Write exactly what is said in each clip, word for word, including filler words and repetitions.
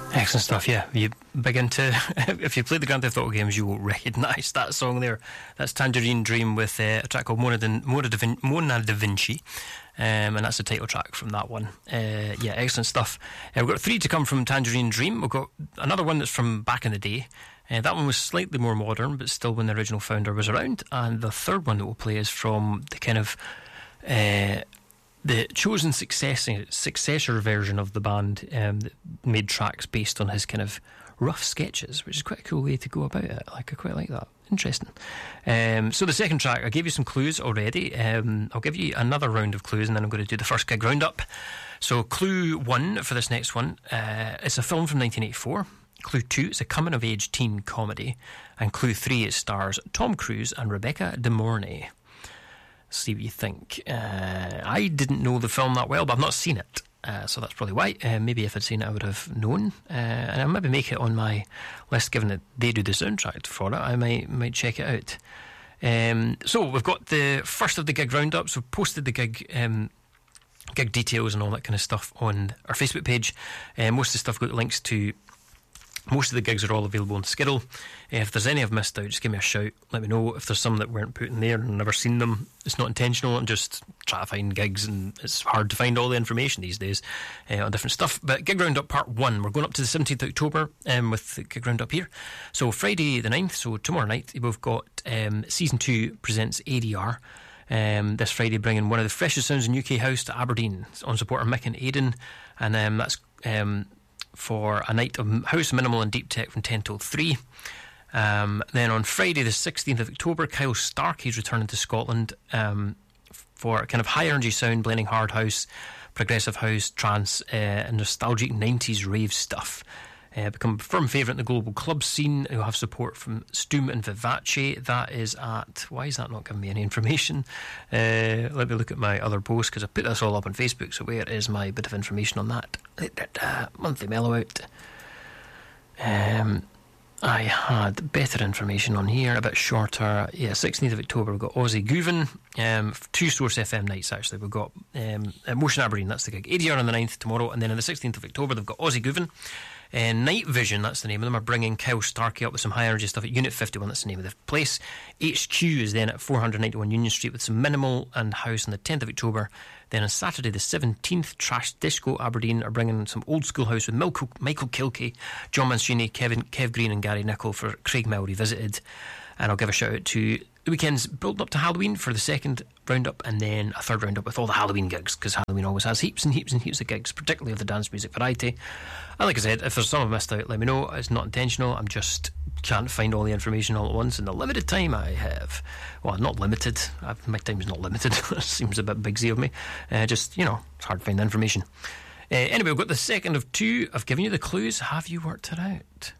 Excellent stuff, yeah. You big into, if you played the Grand Theft Auto games, you will recognise that song there. That's Tangerine Dream with uh, a track called Mona, Din- Mona, da Vin- Mona Da Vinci, um, and that's the title track from that one. Uh, yeah, excellent stuff. Uh, we've got three to come from Tangerine Dream. We've got another one that's from back in the day. Uh, that one was slightly more modern, but still when the original founder was around. And the third one that we'll play is from the kind of... Uh, the chosen successor, successor version of the band um, that made tracks based on his kind of rough sketches, which is quite a cool way to go about it. Like, I quite like that. Interesting. Um, so the second track, I gave you some clues already. Um, I'll give you another round of clues, and then I'm going to do the first gig roundup. So clue one for this next one, uh, it's a film from nineteen eighty-four. Clue two, it's a coming-of-age teen comedy. And clue three, it stars Tom Cruise and Rebecca De Mornay. See what you think. Uh, I didn't know the film that well, but I've not seen it, uh, so that's probably why. Uh, maybe if I'd seen it, I would have known, uh, and I'll maybe make it on my list, given that they do the soundtrack for it. I might might check it out. Um, so we've got the first of the gig roundups. We've posted the gig um, gig details and all that kind of stuff on our Facebook page. Uh, most of the stuff got links to. Most of the gigs are all available on Skiddle. Uh, if there's any I've missed out, just give me a shout. Let me know if there's some that weren't put in there and I've never seen them. It's not intentional. I'm just trying to find gigs, and it's hard to find all the information these days uh, on different stuff. But Gig Roundup Part one, we're going up to the seventeenth of October um, with the Gig Roundup here. So Friday the ninth, so tomorrow night, we've got um, Season two presents A D R. Um, this Friday, bringing one of the freshest sounds in U K house to Aberdeen. It's on support of Mick and Aidan, and um, that's... Um, for a night of house, minimal and deep tech from ten till three. Um, then on Friday the sixteenth of October, Kyle Starkey's returning to Scotland um, for kind of high energy sound, blending hard house, progressive house, trance uh, and nostalgic nineties rave stuff. Uh, become a firm favourite in the global club scene. Who'll have support from Stoom and Vivace. That is at... Why is that not giving me any information? Uh, let me look at my other post, because I put this all up on Facebook, so where is my bit of information on that? Uh, monthly mellow out. Um, I had better information on here, a bit shorter. Yeah, sixteenth of October, we've got Aussie Goovin. Um, two Source F M nights, actually. We've got um, Motion Aberdeen, that's the gig. A D R on the ninth tomorrow, and then on the sixteenth of October, they've got Aussie Goovin. Uh, Night Vision, that's the name of them, are bringing Kyle Starkey up with some high energy stuff at Unit fifty-one, that's the name of the place. H Q is then at four ninety-one Union Street with some minimal and house on the tenth of October. Then on Saturday the seventeenth, Trash Disco Aberdeen are bringing some old school house with Michael, Michael Kilkie, John Mancini, Kevin, Kev Green and Gary Nichol for Craig Mill Revisited. And I'll give a shout out to the weekends building up to Halloween for the second roundup, and then a third roundup with all the Halloween gigs, because Halloween always has heaps and heaps and heaps of gigs, particularly of the dance music variety. And like I said, if there's some I've missed out, let me know. It's not intentional. I'm just can't find all the information all at once in the limited time I have. Well, not limited. I've, my time's not limited. Seems a bit bigsy of me. Uh, just, you know, it's hard to find the information. Uh, anyway, we've got the second of two. I've given you the clues. Have you worked it out?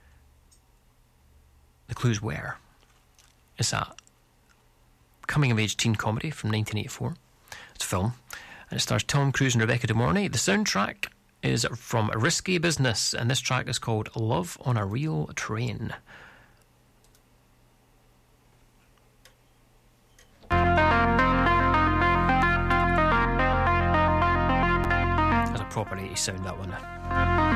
The clues were... It's a coming-of-age teen comedy from nineteen eighty-four. It's a film, and it stars Tom Cruise and Rebecca De Mornay. The soundtrack is from Risky Business, and this track is called Love on a Real Train. Has a proper eighties sound, that one.